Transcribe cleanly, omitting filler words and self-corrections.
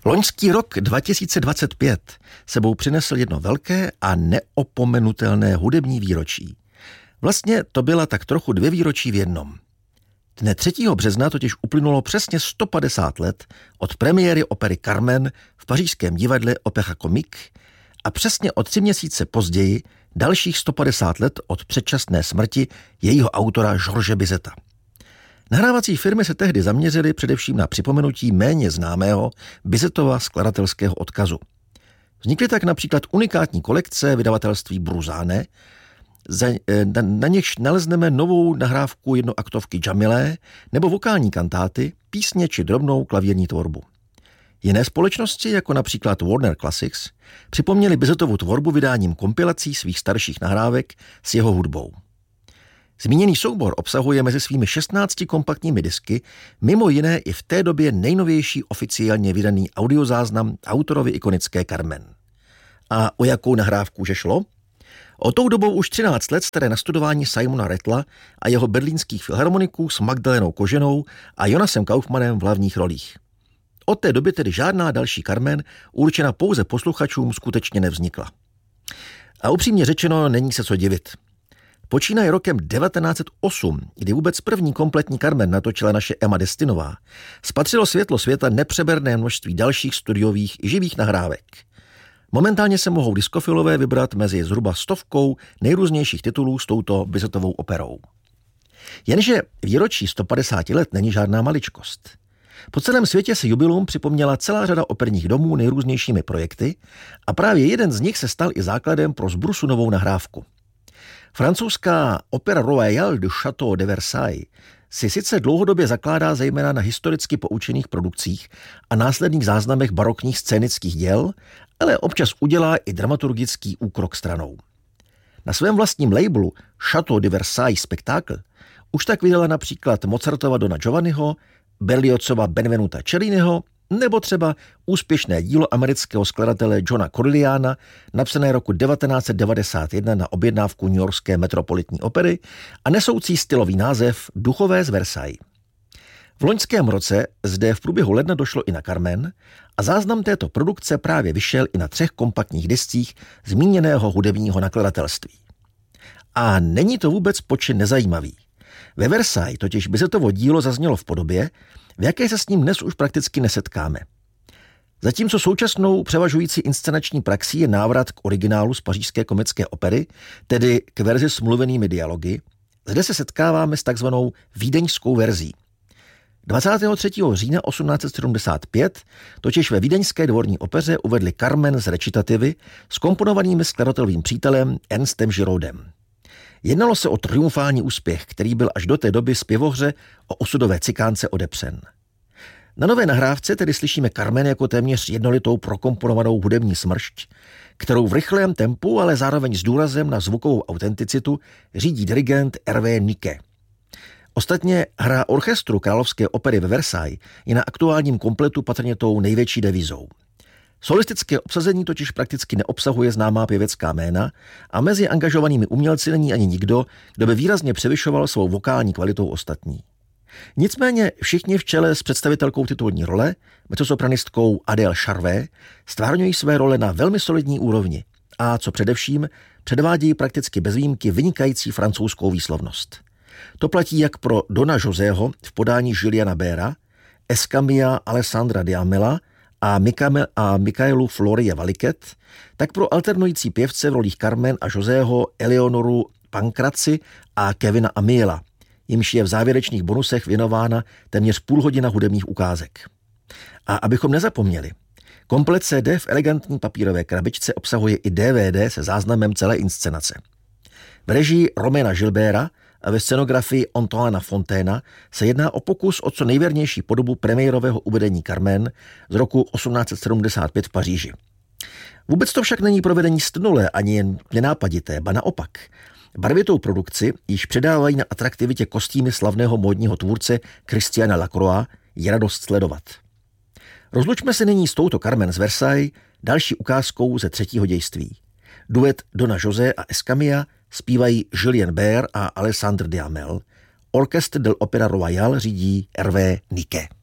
Loňský rok 2025 sebou přinesl jedno velké a neopomenutelné hudební výročí. Vlastně to byla tak trochu 2 výročí v jednom. Dne 3. března totiž uplynulo přesně 150 let od premiéry opery Carmen v pařížském divadle Opéra Comique a přesně o 3 měsíce později dalších 150 let od předčasné smrti jejího autora George Bizeta. Nahrávací firmy se tehdy zaměřily především na připomenutí méně známého Bizetova skladatelského odkazu. Vznikly tak například unikátní kolekce vydavatelství Bruzane, na něž nalezneme novou nahrávku jednoaktovky Jamilé nebo vokální kantáty, písně či drobnou klavírní tvorbu. Jiné společnosti, jako například Warner Classics, připomněly Bizetovu tvorbu vydáním kompilací svých starších nahrávek s jeho hudbou. Zmíněný soubor obsahuje mezi svými 16 kompaktními disky mimo jiné i v té době nejnovější oficiálně vydaný audiozáznam autorovy ikonické Carmen. A o jakou nahrávku že šlo? O tou dobou už 13 let staré nastudování Simona Rattla a jeho berlínských filharmoniků s Magdalenou Koženou a Jonasem Kaufmannem v hlavních rolích. Od té doby tedy žádná další Carmen určena pouze posluchačům skutečně nevznikla. A upřímně řečeno, není se co divit. Počínaje rokem 1908, kdy vůbec první kompletní Carmen natočila naše Emma Destinová, spatřilo světlo světa nepřeberné množství dalších studiových i živých nahrávek. Momentálně se mohou diskofilové vybrat mezi zhruba 100 nejrůznějších titulů s touto Bizetovou operou. Jenže výročí 150 let není žádná maličkost. Po celém světě se jubileum připomněla celá řada operních domů nejrůznějšími projekty a právě jeden z nich se stal i základem pro zbrusu novou nahrávku. Francouzská Opéra Royale du Château de Versailles si sice dlouhodobě zakládá zejména na historicky poučených produkcích a následných záznamech barokních scénických děl, ale občas udělá i dramaturgický úkrok stranou. Na svém vlastním labelu Château de Versailles Spectacle už tak vydala například Mozartova Dona Giovanniho, Berliozova Benvenuta Celliniho nebo třeba úspěšné dílo amerického skladatele Johna Corelliana, napsané roku 1991 na objednávku newyorské metropolitní opery a nesoucí stylový název Duchové z Versailles. V loňském roce zde v průběhu ledna došlo i na Carmen a záznam této produkce právě vyšel i na 3 kompaktních discích zmíněného hudebního nakladatelství. A není to vůbec počin nezajímavý. Ve Versailles totiž Bizetovo dílo zaznělo v podobě, v jaké se s ním dnes už prakticky nesetkáme. Zatímco současnou převažující inscenační praxí je návrat k originálu z pařížské komické opery, tedy k verzi s mluvenými dialogy, zde se setkáváme s takzvanou vídeňskou verzí. 23. října 1875 totiž ve vídeňské dvorní opeře uvedli Carmen z recitativy skomponovanými skladatelovým přítelem Ernstem Giraudem. Jednalo se o triumfální úspěch, který byl až do té doby zpěvohře o osudové cikánce odepřen. Na nové nahrávce tedy slyšíme Carmen jako téměř jednolitou prokomponovanou hudební smršť, kterou v rychlém tempu, ale zároveň s důrazem na zvukovou autenticitu řídí dirigent Hervé Niquet. Ostatně hra orchestru Královské opery ve Versailles je na aktuálním kompletu patrně tou největší devizou. Solistické obsazení totiž prakticky neobsahuje známá pěvecká jména a mezi angažovanými umělci není ani nikdo, kdo by výrazně převyšoval svou vokální kvalitou ostatní. Nicméně všichni v čele s představitelkou titulní role, mezzosopranistkou Adèle Charvet, stvárňují své role na velmi solidní úrovni a co především předvádějí prakticky bez výjimky vynikající francouzskou výslovnost. To platí jak pro Dona Josého v podání Juliana Béra, Escamilla Alessandra Diamela a Michaelu Florie Valiquet, tak pro alternující pěvce v rolích Carmen a Josého Eleonoru Pancraci a Kevina Amiela, jimž je v závěrečných bonusech věnována téměř půl hodina hudebních ukázek. A abychom nezapomněli, komplet CD v elegantní papírové krabičce obsahuje i DVD se záznamem celé inscenace. V režii Romaina Gilbera a ve scenografii Antoine Fontaina se jedná o pokus o co nejvěrnější podobu premiérového uvedení Carmen z roku 1875 v Paříži. Vůbec to však není provedení stnulé ani jen nenápadité, ba naopak. Barvitou produkci již předávají na atraktivitě kostýmy slavného módního tvůrce Christiana Lacroix, je radost sledovat. Rozlučme se nyní s touto Carmen z Versailles další ukázkou ze 3. dějství. Duet Dona José a Escamilla zpívají Julien Bert a Alessandre Diamel. Orchestre de l'Opéra Royale řídí Hervé Niquet.